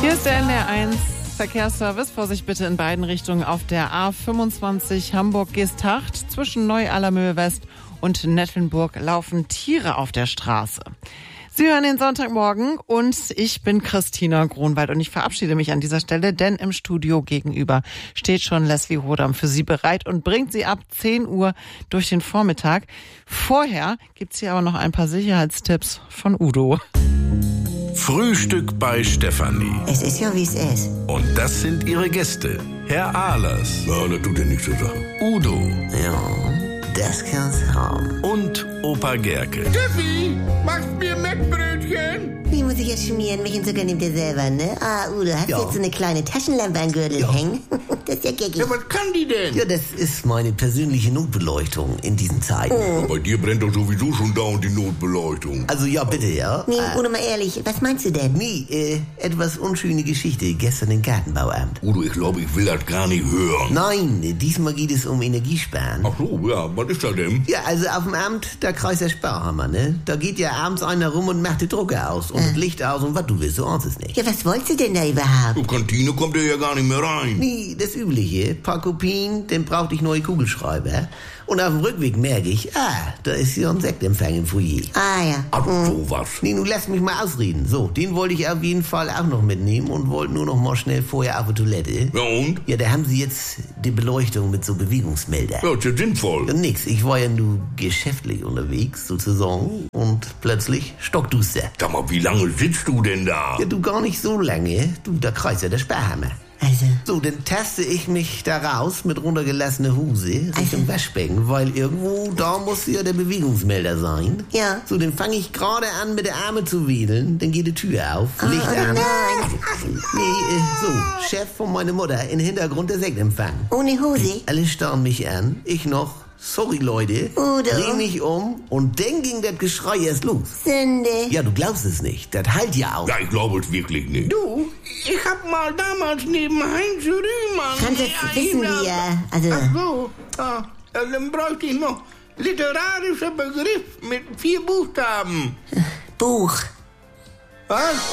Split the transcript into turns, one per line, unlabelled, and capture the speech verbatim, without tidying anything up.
Hier ist der N D R eins Verkehrsservice. Vorsicht bitte in beiden Richtungen auf der A fünfundzwanzig Hamburg-Geesthacht. Zwischen Neu-Allermöhe West und Nettelnburg laufen Tiere auf der Straße. Sie hören den Sonntagmorgen und ich bin Christina Gronwald und ich verabschiede mich an dieser Stelle, denn im Studio gegenüber steht schon Leslie Hodam für Sie bereit und bringt Sie ab zehn Uhr durch den Vormittag. Vorher gibt's hier aber noch ein paar Sicherheitstipps von Udo.
Frühstück bei Stefanie.
Es ist ja, wie es ist.
Und das sind ihre Gäste. Herr Ahlers.
Ja, das tut ja nichts zur Sache.
Udo.
Ja, das kann's haben.
Und Opa Gerke.
Steffi, machst mir Mettbrötchen?
Wie muss ich jetzt schmieren? Mich und sogar nimmt ihr selber, ne? Ah, Udo, hast du
Ja.
jetzt so eine kleine Taschenlampe am Gürtel
Ja.
hängen? Das ist ja geckig.
Ja, was kann die denn?
Ja, das ist meine persönliche Notbeleuchtung in diesen Zeiten.
Bei dir brennt doch sowieso schon dauernd die Notbeleuchtung.
Also ja, bitte, ja.
Nee,
Äh,
Udo, mal ehrlich, was meinst du denn?
nee, äh, etwas unschöne Geschichte gestern im Gartenbauamt.
Udo, ich glaube, ich will das gar nicht hören.
Nein, äh, diesmal geht es um Energiesparen.
Ach so, ja, was ist das denn?
Ja, also auf dem Amt, da kreist der Sparhammer, ne? Da geht ja abends einer rum und macht die Drucker aus und das Licht aus und was du willst, so ahnst es nicht.
Ja, was wolltest du denn da überhaupt?
So, Kantine kommt der ja gar nicht mehr rein.
Nee, das Übliche. Paar Kopien, dann brauchte ich neue Kugelschreiber. Und auf dem Rückweg merke ich, ah, da ist ja ein Sektempfang im Foyer.
Ah, ja.
Ach, sowas.
Nee, nun lass mich mal ausreden. So, den wollte ich auf jeden Fall auch noch mitnehmen und wollte nur noch mal schnell vorher auf die Toilette.
Ja, und?
Ja, da haben sie jetzt die Beleuchtung mit so Bewegungsmelder.
Ja, ist ja sinnvoll.
Ja, nix, ich war ja nur geschäftlich unterwegs, sozusagen, und plötzlich stockduster.
Sag mal, wie lange sitzt du denn da?
Ja, du gar nicht so lange. Du, da kreist ja der Sparhammer.
Also,
So, dann taste ich mich da raus mit runtergelassener Hose Richtung Waschbecken, weil irgendwo da muss ja der Bewegungsmelder sein.
ja.
So, dann fange ich gerade an, mit der Arme zu wedeln, dann geht die Tür auf, Licht
oh
an.
nein.
Nee, äh, so, Chef von meiner Mutter, im Hintergrund der Sektempfang.
Ohne Hose?
Alle starren mich an, ich noch, sorry Leute,
Udo.
dreh mich um und dann ging das Geschrei erst los.
Sünde.
Ja, du glaubst es nicht, das halt ja auch.
Ja, ich glaube es wirklich nicht. Du, ich hab mal damals neben Heinz Rühmann...
Franz, das wissen wir. Also,
Ach so, ja, ja, dann bräuchte ich noch literarischer Begriff mit vier Buchstaben.
Buch.
Was?